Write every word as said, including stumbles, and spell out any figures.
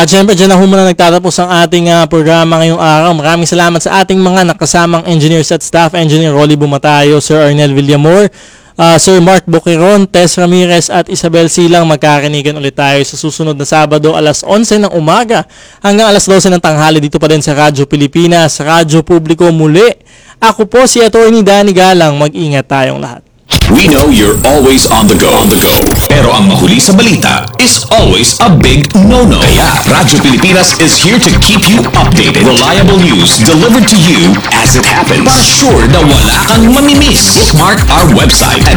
At syempre, dyan na ho muna nagtatapos ang ating uh, programa ngayong araw. Maraming salamat sa ating mga nakasamang engineers at staff engineer Rolly Bumatayo, Sir Arnel Villamor, uh, Sir Mark Boqueron, Tess Ramirez at Isabel Silang. Magkakinigan ulit tayo sa susunod na Sabado alas onse ng umaga hanggang alas dose ng tanghali dito pa din sa Radyo Pilipinas, Radyo Publiko muli. Ako po si Attorney Danny Galang. Mag-ingat tayong lahat. We know you're always on the go. On the go. Pero ang mahuli sa balita is always a big no-no. Kaya Radyo Pilipinas is here to keep you updated. Reliable news delivered to you as it happens. Para sure na wala kang mamimiss. Bookmark our website at